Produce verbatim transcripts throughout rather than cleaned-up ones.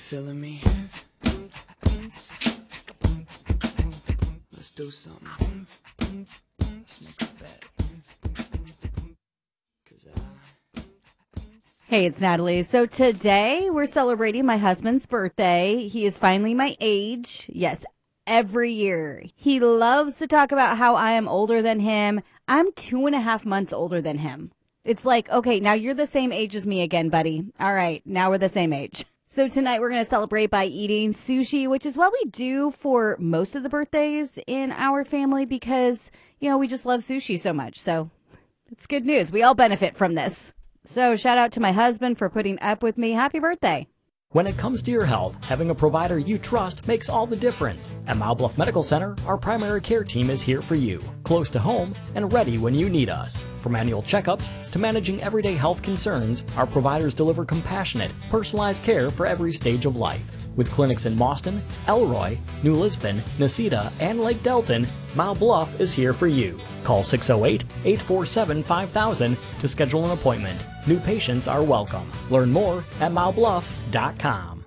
feeling me? Let's do something. Let's make a bet. 'Cause I... Hey, it's Natalie. So today we're celebrating my husband's birthday. He is finally my age. Yes, every year. He loves to talk about how I am older than him. I'm two and a half months older than him. It's like, okay, now you're the same age as me again, buddy. All right, now we're the same age. So tonight we're going to celebrate by eating sushi, which is what we do for most of the birthdays in our family because, you know, we just love sushi so much. So it's good news. We all benefit from this. So shout out to my husband for putting up with me. Happy birthday. When it comes to your health, having a provider you trust makes all the difference. At Mile Bluff Medical Center, our primary care team is here for you, close to home and ready when you need us. From annual checkups to managing everyday health concerns, our providers deliver compassionate, personalized care for every stage of life. With clinics in Mauston, Elroy, New Lisbon, Nacita, and Lake Delton, Mile Bluff is here for you. Call six oh eight, eight four seven, five thousand to schedule an appointment. New patients are welcome. Learn more at mile bluff dot com.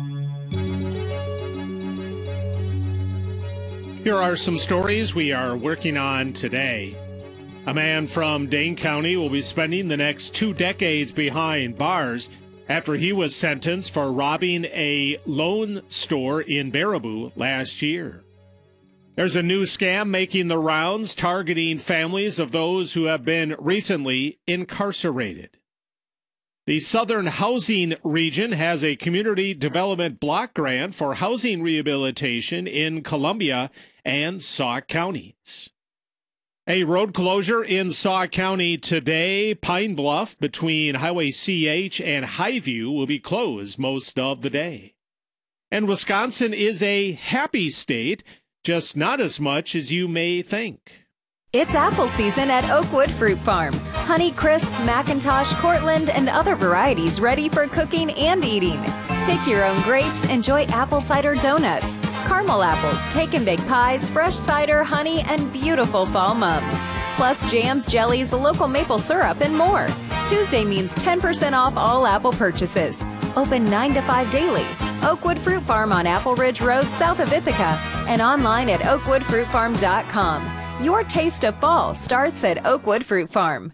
Here are some stories we are working on today. A man from Dane County will be spending the next two decades behind bars after he was sentenced for robbing a loan store in Baraboo last year. There's a new scam making the rounds targeting families of those who have been recently incarcerated. The Southern Housing Region has a community development block grant for housing rehabilitation in Columbia and Sauk counties. A road closure in Sauk County today. Pine Bluff between Highway C H and Highview will be closed most of the day. And Wisconsin is a happy state, just not as much as you may think. It's apple season at Oakwood Fruit Farm. Honey Crisp, Macintosh, Cortland, and other varieties ready for cooking and eating. Pick your own grapes, enjoy apple cider donuts, caramel apples, take and bake pies, fresh cider, honey, and beautiful fall mums. Plus jams, jellies, local maple syrup, and more. Tuesday means ten percent off all apple purchases. Open nine to five daily. Oakwood Fruit Farm on Apple Ridge Road, south of Ithaca, and online at oakwood fruit farm dot com. Your taste of fall starts at Oakwood Fruit Farm.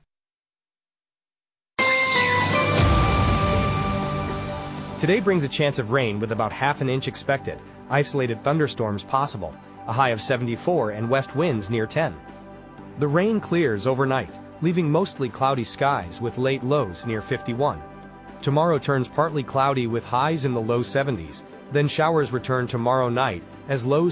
Today brings a chance of rain with about half an inch expected. Isolated thunderstorms possible. A high of seventy-four and west winds near ten. The rain clears overnight, leaving mostly cloudy skies with late lows near fifty-one. Tomorrow turns partly cloudy with highs in the low seventies. Then showers return tomorrow night as lows